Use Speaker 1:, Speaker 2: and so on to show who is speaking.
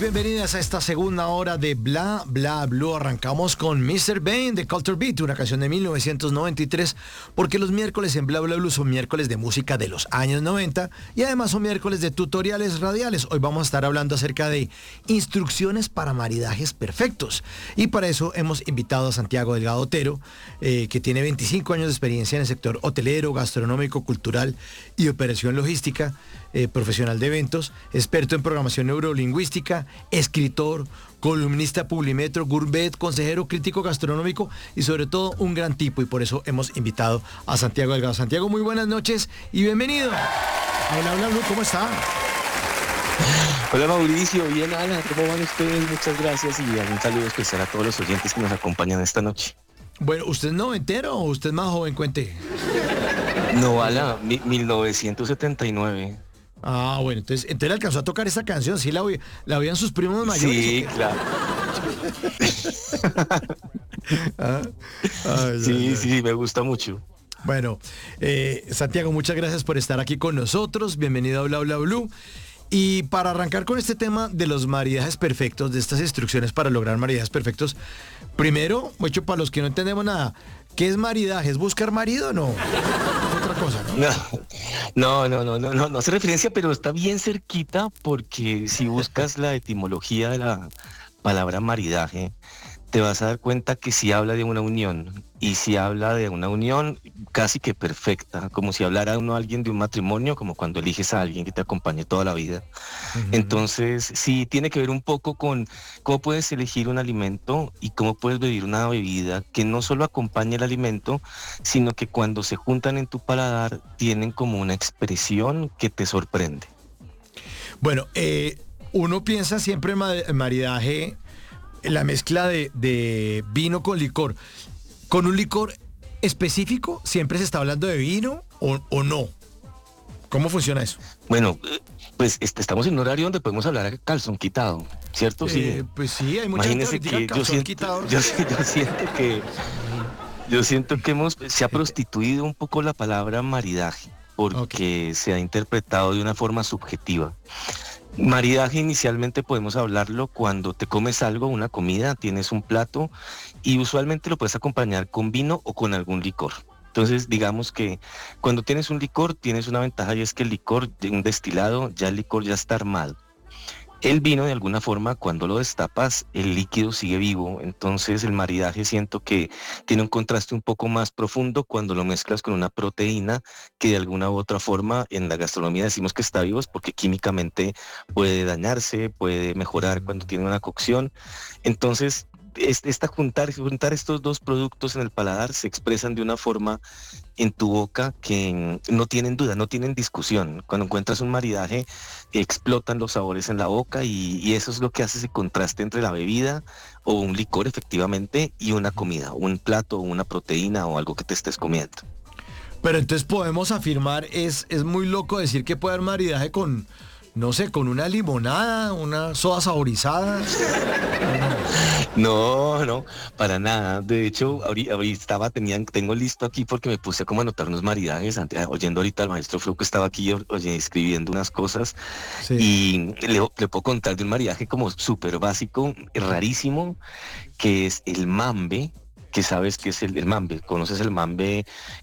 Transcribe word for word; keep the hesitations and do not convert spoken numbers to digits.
Speaker 1: bienvenidas a esta segunda hora de Bla Bla Blue. Arrancamos con mister Bane de Culture Beat, una canción de mil novecientos noventa y tres, porque los miércoles en Bla Bla Blue son miércoles de música de los años noventa y además son miércoles de tutoriales radiales. Hoy vamos a estar hablando acerca de instrucciones para maridajes perfectos. Y para eso hemos invitado a Santiago Delgado Otero, eh, que tiene veinticinco años de experiencia en el sector hotelero, gastronómico, cultural y operación logística. Eh, profesional de eventos, experto en programación neurolingüística, escritor, columnista Publimetro, gourmet, consejero crítico gastronómico y sobre todo un gran tipo, y por eso hemos invitado a Santiago Delgado. Santiago, muy buenas noches y bienvenido. Hola, hola, ¿cómo está?
Speaker 2: Hola Mauricio, bien Ana, ¿cómo van ustedes? Muchas gracias y un saludo especial a todos los oyentes que nos acompañan esta noche.
Speaker 1: Bueno, ¿usted es noventero o usted es más joven? Cuente.
Speaker 2: No, Ala, mi, mil novecientos setenta y nueve.
Speaker 1: Ah, bueno, entonces, entonces le alcanzó a tocar esa canción, ¿sí la, oí, la oían sus primos mayores?
Speaker 2: Sí, claro.
Speaker 1: ah, ay,
Speaker 2: sí,
Speaker 1: ay, ay.
Speaker 2: sí, me gusta mucho.
Speaker 1: Bueno, eh, Santiago, muchas gracias por estar aquí con nosotros, bienvenido a Bla Bla Blue. Y para arrancar con este tema de los maridajes perfectos, de estas instrucciones para lograr maridajes perfectos, primero, mucho para los que no entendemos nada, ¿qué es maridaje? ¿Es buscar marido o no? Es otra cosa, ¿no?
Speaker 2: No, no, no, no, no, no hace referencia, pero está bien cerquita porque si buscas la etimología de la palabra maridaje, te vas a dar cuenta que si habla de una unión, y si habla de una unión casi que perfecta, como si hablara uno a alguien de un matrimonio, como cuando eliges a alguien que te acompañe toda la vida. Uh-huh. Entonces, sí, tiene que ver un poco con cómo puedes elegir un alimento y cómo puedes beber una bebida que no solo acompañe el alimento, sino que cuando se juntan en tu paladar, tienen como una expresión que te sorprende.
Speaker 1: Bueno, eh, uno piensa siempre en maridaje, la mezcla de, de vino con licor. ¿Con un licor específico siempre se está hablando de vino o, o no? ¿Cómo funciona eso?
Speaker 2: Bueno, pues este, estamos en un horario donde podemos hablar a calzón quitado, ¿cierto?
Speaker 1: Eh,
Speaker 2: sí.
Speaker 1: Pues sí, hay mucha
Speaker 2: Imagínese
Speaker 1: gente
Speaker 2: que yo siento,
Speaker 1: quitado.
Speaker 2: Yo, yo siento que yo siento que hemos se ha prostituido un poco la palabra maridaje porque okay. se ha interpretado de una forma subjetiva. Maridaje inicialmente podemos hablarlo cuando te comes algo, una comida, tienes un plato y usualmente lo puedes acompañar con vino o con algún licor. Entonces digamos que cuando tienes un licor tienes una ventaja y es que el licor, un destilado, ya el licor ya está armado. El vino de alguna forma cuando lo destapas el líquido sigue vivo, entonces el maridaje siento que tiene un contraste un poco más profundo cuando lo mezclas con una proteína que de alguna u otra forma en la gastronomía decimos que está vivo porque químicamente puede dañarse, puede mejorar cuando tiene una cocción, entonces esta juntar, juntar estos dos productos en el paladar se expresan de una forma en tu boca que no tienen duda, no tienen discusión. Cuando encuentras un maridaje, explotan los sabores en la boca y, y eso es lo que hace ese contraste entre la bebida o un licor efectivamente y una comida, un plato, una proteína o algo que te estés comiendo.
Speaker 1: Pero entonces podemos afirmar, es, es muy loco decir que puede haber maridaje con, no sé, con una limonada, una soda saborizada.
Speaker 2: No, no, para nada. De hecho, ahorita, ahorita estaba, tenían, tengo listo aquí porque me puse como a anotar unos maridajes, oyendo ahorita al maestro Flo que estaba aquí oye, escribiendo unas cosas. Sí. Y le, le puedo contar de un maridaje como súper básico, rarísimo, que es el mambe, que sabes que es el, el mambe. ¿Conoces el mambe?